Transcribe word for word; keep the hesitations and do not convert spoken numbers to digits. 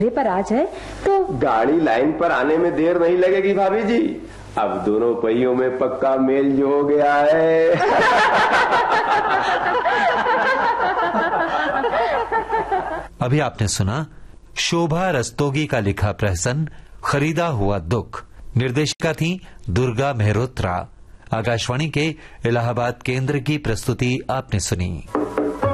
पर आ जाए तो गाड़ी लाइन पर आने में देर नहीं लगेगी भाभी जी। अब दोनों पहियों में पक्का मेल जो हो गया है। अभी आपने सुना शोभा रस्तोगी का लिखा प्रहसन खरीदा हुआ दुख। निर्देशिका थी दुर्गा मेहरोत्रा। आकाशवाणी के इलाहाबाद केंद्र की प्रस्तुति आपने सुनी।